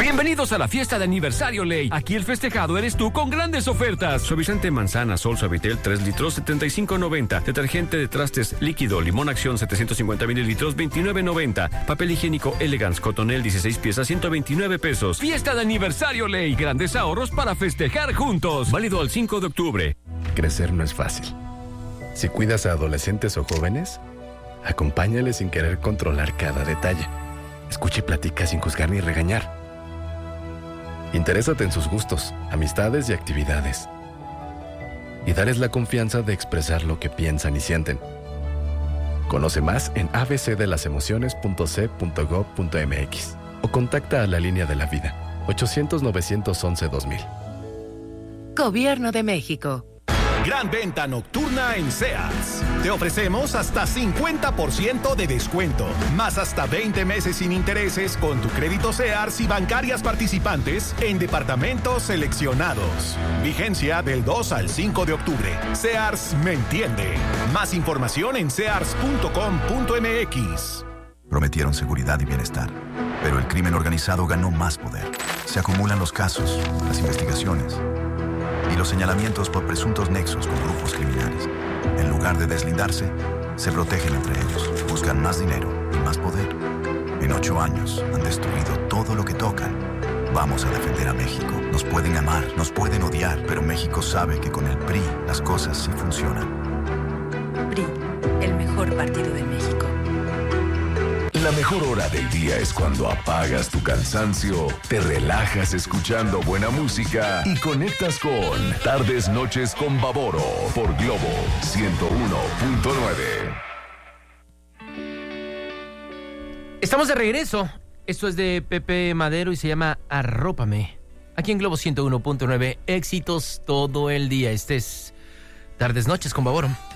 Bienvenidos a la fiesta de aniversario Ley. Aquí el festejado eres tú con grandes ofertas. Suavizante manzana Sol Suavitel 3 litros 75.90. Detergente de trastes líquido Limón Acción 750 mililitros 29.90. Papel higiénico Elegance Cotonel 16 piezas 129 pesos. Fiesta de aniversario Ley. Grandes ahorros para festejar juntos. Válido al 5 de octubre. Crecer no es fácil. Si cuidas a adolescentes o jóvenes, acompáñales sin querer controlar cada detalle. Escucha y platica sin juzgar ni regañar. Interésate en sus gustos, amistades y actividades. Y dales la confianza de expresar lo que piensan y sienten. Conoce más en abcdelasemociones.c.gov.mx o contacta a la Línea de la Vida, 800-911-2000. Gobierno de México. Gran venta nocturna en Sears. Te ofrecemos hasta 50% de descuento, más hasta 20 meses sin intereses con tu crédito Sears y bancarias participantes en departamentos seleccionados. Vigencia del 2 al 5 de octubre. Sears me entiende. Más información en sears.com.mx. Prometieron seguridad y bienestar, pero el crimen organizado ganó más poder. Se acumulan los casos, las investigaciones y los señalamientos por presuntos nexos con grupos criminales. En lugar de deslindarse, se protegen entre ellos, buscan más dinero y más poder. En 8 años han destruido todo lo que tocan. Vamos a defender a México. Nos pueden amar, nos pueden odiar, pero México sabe que con el PRI las cosas sí funcionan. PRI, el mejor partido de México. La mejor hora del día es cuando apagas tu cansancio, te relajas escuchando buena música y conectas con Tardes Noches con Baboro por Globo 101.9. Estamos de regreso. Esto es de Pepe Madero y se llama Arrópame. Aquí en Globo 101.9, éxitos todo el día. Este es Tardes Noches con Baboro.